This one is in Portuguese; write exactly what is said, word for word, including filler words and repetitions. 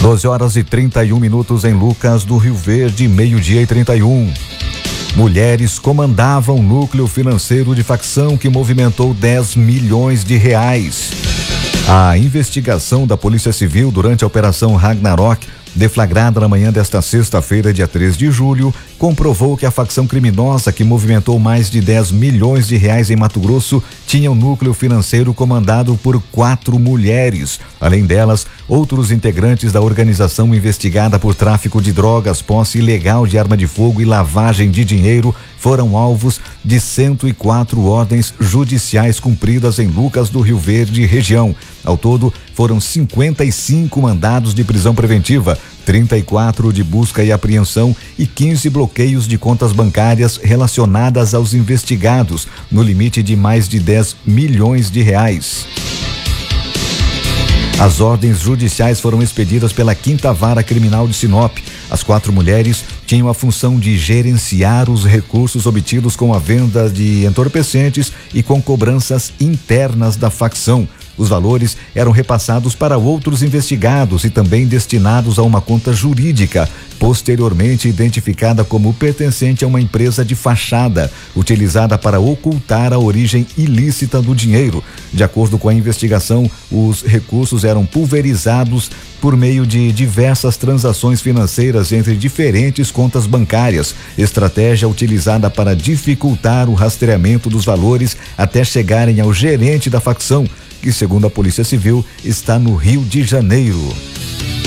doze horas e trinta e um minutos em Lucas do Rio Verde, meio-dia e trinta e um. Mulheres comandavam núcleo financeiro de facção que movimentou dez milhões de reais. A investigação da Polícia Civil durante a Operação Ragnarok, deflagrada na manhã desta sexta-feira, dia três de julho, comprovou que a facção criminosa que movimentou mais de dez milhões de reais em Mato Grosso tinha um núcleo financeiro comandado por quatro mulheres. Além delas, outros integrantes da organização investigada por tráfico de drogas, posse ilegal de arma de fogo e lavagem de dinheiro foram alvos de cento e quatro ordens judiciais cumpridas em Lucas do Rio Verde e região. Ao todo, foram cinquenta e cinco mandados de prisão preventiva, trinta e quatro de busca e apreensão e quinze bloqueios de contas bancárias relacionadas aos investigados, no limite de mais de dez milhões de reais. As ordens judiciais foram expedidas pela Quinta Vara Criminal de Sinop. As quatro mulheres tinham a função de gerenciar os recursos obtidos com a venda de entorpecentes e com cobranças internas da facção. Os valores eram repassados para outros investigados e também destinados a uma conta jurídica, posteriormente identificada como pertencente a uma empresa de fachada, utilizada para ocultar a origem ilícita do dinheiro. De acordo com a investigação, os recursos eram pulverizados por meio de diversas transações financeiras entre diferentes contas bancárias, estratégia utilizada para dificultar o rastreamento dos valores até chegarem ao gerente da facção, que, segundo a Polícia Civil, está no Rio de Janeiro.